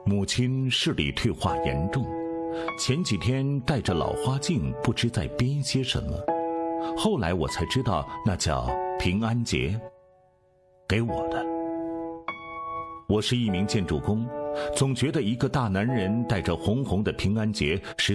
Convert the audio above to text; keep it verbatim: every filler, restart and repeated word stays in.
母亲视力退化严重，前几天戴着老花镜，不知在编些什么。后来我才知道，那叫平安结，给我的。我是一名建筑工，总觉得一个大男人戴着红红的平安结是